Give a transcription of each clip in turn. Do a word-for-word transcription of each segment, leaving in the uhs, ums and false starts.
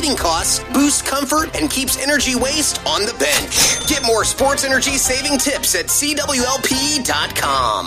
heating costs, boosts comfort, and keeps energy waste on the bench. Get more sports energy saving tips at C W L P dot com.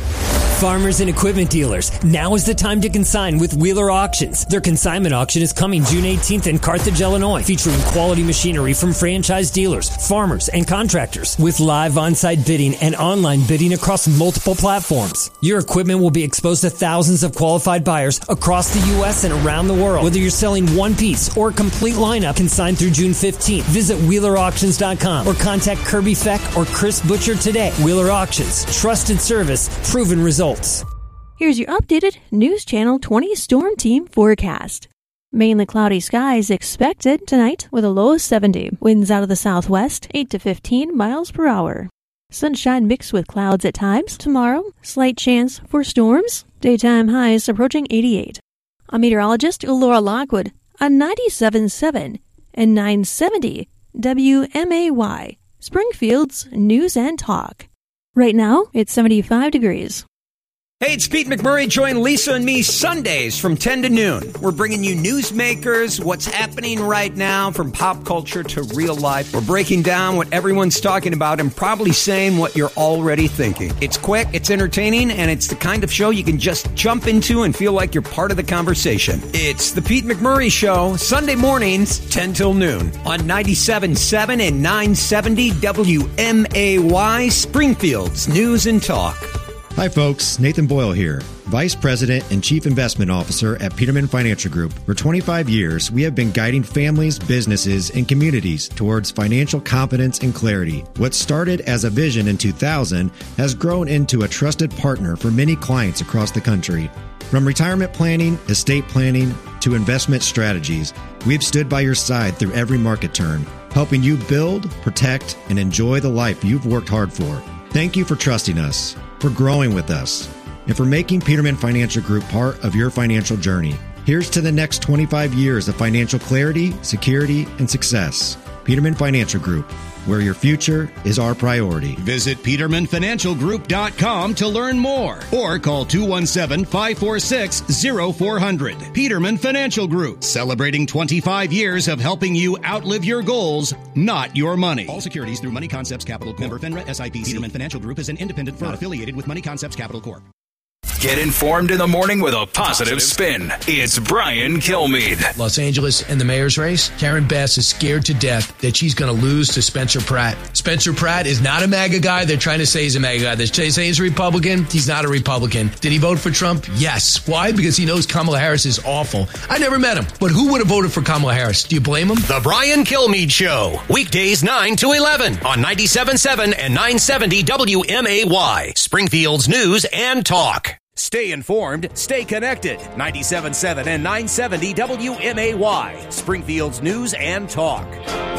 Farmers and equipment dealers, now is the time to consign with Wheeler Auctions. Their consignment auction is coming June eighteenth in Carthage, Illinois, featuring quality machinery from franchise dealers, farmers, and contractors with live on-site bidding and online bidding across multiple platforms. Your equipment will be exposed to thousands of qualified buyers across the U S and around the world. Whether you're selling one piece or a complete lineup, consign through June fifteenth. Visit Wheeler Auctions dot com or contact Kirby Feck or Chris Butcher today. Wheeler Auctions, trusted service, proven results. Here's your updated News Channel twenty Storm Team forecast. Mainly cloudy skies expected tonight with a low of seventy. Winds out of the southwest, eight to fifteen miles per hour. Sunshine mixed with clouds at times. Tomorrow, slight chance for storms. Daytime highs approaching eighty-eight. I'm meteorologist Laura Lockwood on ninety-seven point seven and nine seventy W M A Y, Springfield's News and Talk. Right now, it's seventy-five degrees. Hey, it's Pete McMurray. Join Lisa and me Sundays from ten to noon. We're bringing you newsmakers, what's happening right now from pop culture to real life. We're breaking down what everyone's talking about and probably saying what you're already thinking. It's quick, it's entertaining, and it's the kind of show you can just jump into and feel like you're part of the conversation. It's the Pete McMurray Show, Sunday mornings, ten till noon on ninety-seven point seven and nine seventy W M A Y, Springfield's News and Talk. Hi folks, Nathan Boyle here, Vice President and Chief Investment Officer at Peterman Financial Group. For twenty-five years, we have been guiding families, businesses, and communities towards financial confidence and clarity. What started as a vision in two thousand has grown into a trusted partner for many clients across the country. From retirement planning, estate planning, to investment strategies, we've stood by your side through every market turn, helping you build, protect, and enjoy the life you've worked hard for. Thank you for trusting us, for growing with us, and for making Peterman Financial Group part of your financial journey. Here's to the next twenty-five years of financial clarity, security, and success. Peterman Financial Group, where your future is our priority. Visit Peterman Financial Group dot com to learn more or call two one seven, five four six, zero four zero zero. Peterman Financial Group, celebrating twenty-five years of helping you outlive your goals, not your money. All securities through Money Concepts Capital Corp. Member FINRA S I P C. Peterman Financial Group is an independent firm affiliated with Money Concepts Capital Corp. Get informed in the morning with a positive spin. It's Brian Kilmeade. Los Angeles and the mayor's race. Karen Bass is scared to death that she's going to lose to Spencer Pratt. Spencer Pratt is not a MAGA guy. They're trying to say he's a MAGA guy. They're saying he's a Republican. He's not a Republican. Did he vote for Trump? Yes. Why? Because he knows Kamala Harris is awful. I never met him, but who would have voted for Kamala Harris? Do you blame him? The Brian Kilmeade Show. Weekdays nine to eleven on ninety-seven point seven and nine seventy W M A Y. Springfield's News and Talk. Stay informed, stay connected. ninety-seven point seven and nine seventy W M A Y. Springfield's News and Talk.